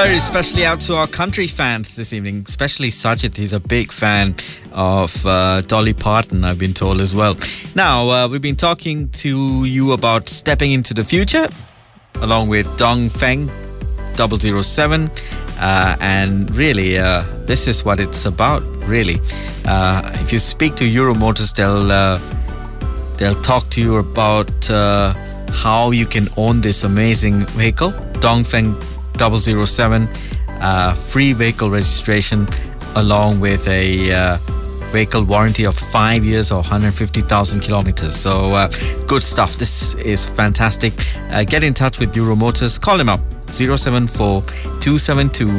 Especially out to our country fans this evening, especially Sajid. He's a big fan of Dolly Parton, I've been told as well. Now, we've been talking to you about stepping into the future, along with Dongfeng 007. And really, this is what it's about, really. If you speak to Euromotors, they'll talk to you about how you can own this amazing vehicle, Dongfeng 007, free vehicle registration along with a vehicle warranty of 5 years or 150,000 kilometers. So good stuff. This is fantastic. Get in touch with Euromotors. Call them up, 074 272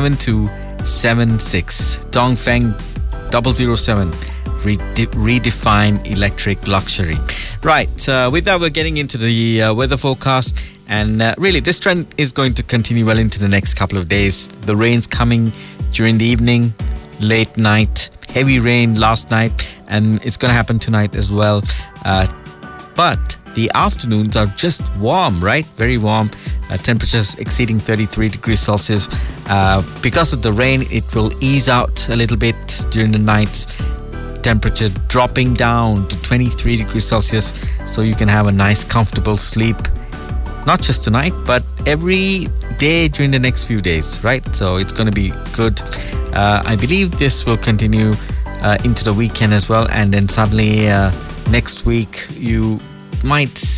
7276. Dongfeng 007. Redefine electric luxury. Right, with that, we're getting into the weather forecast, and really this trend is going to continue well into the next couple of days. The rain's coming during the evening, late night, heavy rain last night, and it's going to happen tonight as well. But the afternoons are just warm, right? Very warm. Temperatures exceeding 33 degrees Celsius. Because of the rain, it will ease out a little bit during the nights. Temperature dropping down to 23 degrees Celsius, so you can have a nice comfortable sleep, not just tonight but every day during the next few days, right? So it's going to be good. I believe this will continue into the weekend as well, and then suddenly next week you might